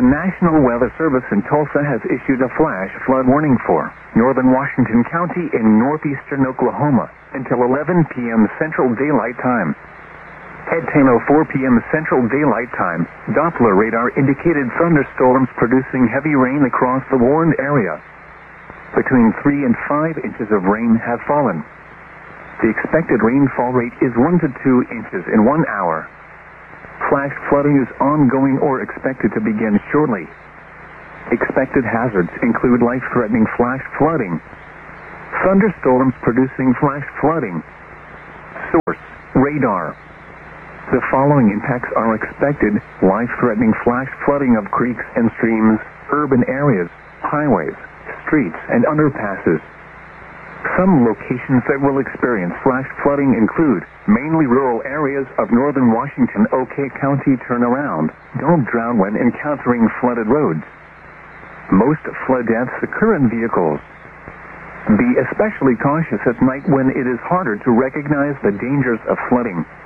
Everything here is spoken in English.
National Weather Service in Tulsa has issued a flash flood warning for northern Washington County and northeastern Oklahoma until 11 p.m. Central Daylight Time. At 10:04 p.m. Central Daylight Time, Doppler radar indicated thunderstorms producing heavy rain across the warned area. Between 3 and 5 inches of rain have fallen. The expected rainfall rate is 1 to 2 inches in 1 hour. Flash flooding is ongoing or expected to begin shortly. Expected hazards include life-threatening flash flooding, thunderstorms producing flash flooding. Source: radar. The following impacts are expected: life-threatening flash flooding of creeks and streams, urban areas, highways, streets, and underpasses. Some locations that will experience flash flooding include mainly rural areas of northern Washington. OK County turnaround. Don't drown when encountering flooded roads. Most flood deaths occur in vehicles. Be especially cautious at night when it is harder to recognize the dangers of flooding.